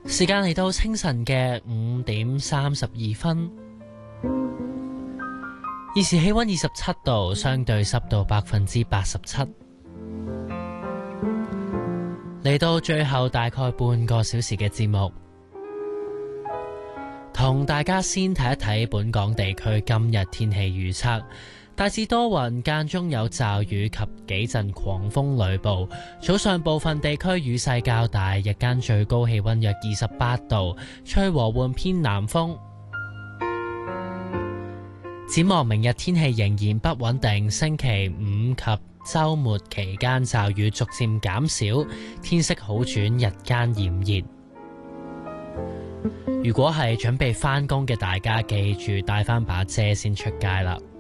時間嚟到清晨嘅5:32，現時氣溫27度，相對濕度87%。嚟到最後大概半個小時嘅節目，同大家先睇一睇本港地區今日天氣預測。大致多雲，間中有驟雨及幾陣狂風雷暴。早上部分地區雨勢較大，日間最高氣溫約28度，吹和緩偏南風。展望明日天氣仍然不穩定，星期五及週末期間驟雨逐漸減少，天色好轉，日間炎熱。如果係準備返工嘅大家，記住帶返把遮先出街啦。